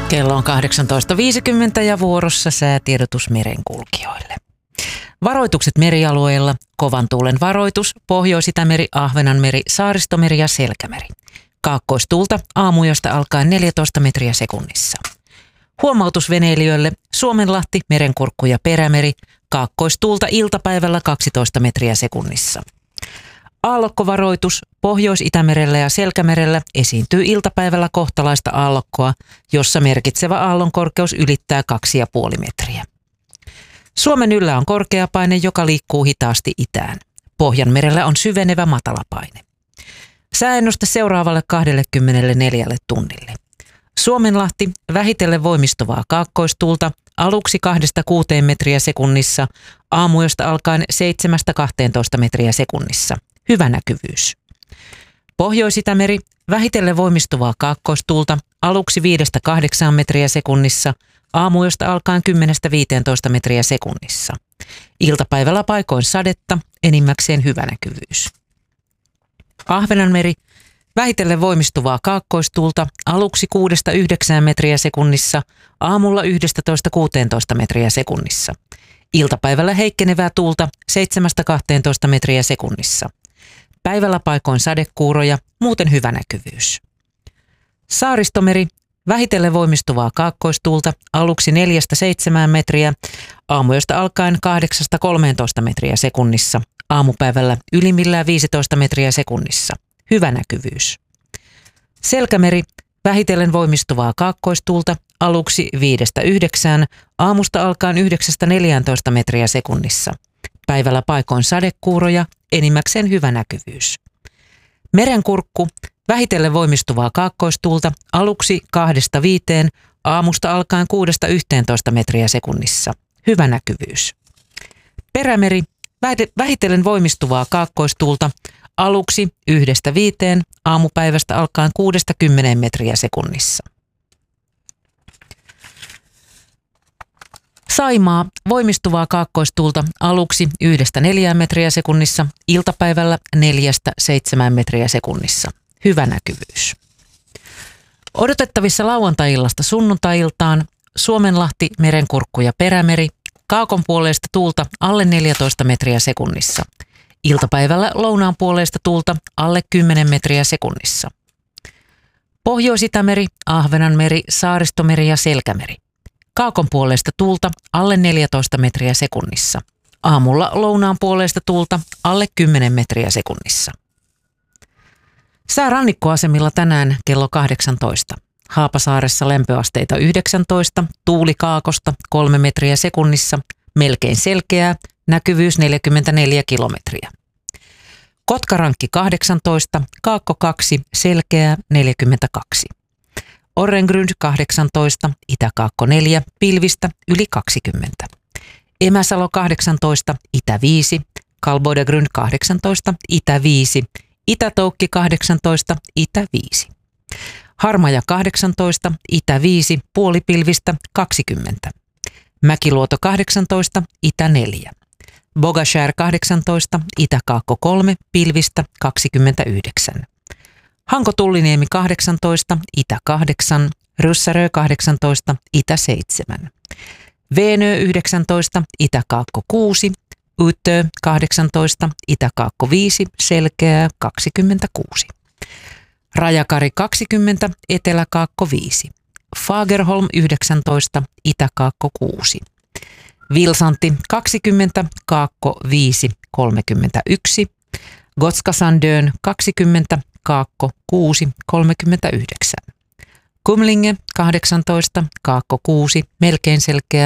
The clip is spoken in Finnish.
Kello on 18.50 ja vuorossa säätiedotus merenkulkijoille. Varoitukset merialueilla: kovan tuulen varoitus, Pohjois-Itämeri, Ahvenanmeri, Saaristomeri ja Selkämeri. Kaakkoistuulta aamuyöstä alkaen 14 metriä sekunnissa. Huomautus veneilijöille: Suomenlahti, Merenkurkku ja Perämeri. Kaakkoistuulta iltapäivällä 12 metriä sekunnissa. Aallokkovaroitus: Pohjois-Itämerellä ja Selkämerellä esiintyy iltapäivällä kohtalaista aallokkoa, jossa merkitsevä aallonkorkeus ylittää 2,5 metriä. Suomen yllä on korkeapaine, joka liikkuu hitaasti itään. Pohjanmerellä on syvenevä matalapaine. Sääennuste seuraavalle 24 tunnille. Suomenlahti, vähitellen voimistuvaa kaakkoistuulta, aluksi 2-6 metriä sekunnissa, aamuyöstä alkaen 7-12 metriä sekunnissa. Hyvä näkyvyys. Pohjois-Itämeri, vähitellen voimistuvaa kaakkoistuulta, aluksi 5-8 metriä sekunnissa, aamuyöstä alkaen 10-15 metriä sekunnissa. Iltapäivällä paikoin sadetta, enimmäkseen hyvä näkyvyys. Ahvenanmeri, vähitellen voimistuvaa kaakkoistuulta, aluksi 6-9 metriä sekunnissa, aamulla 11-16 metriä sekunnissa. Iltapäivällä heikkenevää tuulta 7-12 metriä sekunnissa. Päivällä paikoin sadekuuroja, muuten hyvä näkyvyys. Saaristomeri, vähitellen voimistuvaa kaakkoistuulta, aluksi 4-7 metriä, aamuyöstä alkaen 8-13 metriä sekunnissa, aamupäivällä ylimmillään 15 metriä sekunnissa. Hyvä näkyvyys. Selkämeri, vähitellen voimistuvaa kaakkoistuulta, aluksi 5-9, aamusta alkaen 9-14 metriä sekunnissa. Päivällä paikoin sadekuuroja, enimmäkseen hyvä näkyvyys. Merenkurkku, vähitellen voimistuvaa kaakkoistuulta, aluksi 2-5, aamusta alkaen 6-11 metriä sekunnissa. Hyvä näkyvyys. Perämeri, vähitellen voimistuvaa kaakkoistuulta, aluksi 1-5, aamupäivästä alkaen 6-10 metriä sekunnissa. Saimaa, voimistuvaa kaakkoistuulta, aluksi 1-4 metriä sekunnissa, iltapäivällä 4-7 metriä sekunnissa. Hyvä näkyvyys. Odotettavissa lauantai-illasta sunnuntai-iltaan: Suomenlahti, Merenkurkku ja Perämeri, kaakonpuoleista tuulta alle 14 metriä sekunnissa. Iltapäivällä lounaanpuoleista tuulta alle 10 metriä sekunnissa. Pohjois-Itämeri, Ahvenanmeri, Saaristomeri ja Selkämeri. Kaakonpuoleista tuulta alle 14 metriä sekunnissa. Aamulla lounaanpuoleista tuulta alle 10 metriä sekunnissa. Sää rannikkoasemilla tänään kello 18. Haapasaaressa lämpöasteita 19, tuuli kaakosta 3 metriä sekunnissa, melkein selkeää, näkyvyys 44 kilometriä. Kotkarankki 18, Kaakko 2, selkeää 42. Orrengrund 18, Itä-Kaakko 4, pilvistä yli 20. Emäsalo 18, Itä 5, Kalboidegrund 18, Itä 5, Itä-Toukki 18, Itä 5. Harmaja 18, Itä 5, puolipilvistä 20. Mäkiluoto 18, Itä 4. Bogashär 18, Itä-Kaakko 3, pilvistä 29. Hanko-Tulliniemi 18, Itä 8, Ryssärö 18, Itä 7. Veenö 19, Itä-Kaakko 6, Utö 18, Itä-Kaakko 5, selkeää 26. Rajakari 20, Etelä-Kaakko 5. Fagerholm 19, Itä-Kaakko 6. Vilsanti 20, Kaakko 5, 31. Gotskasandön 20, Kaakko 6, 39. Kumlinge 18, Kaakko 6, melkein selkeä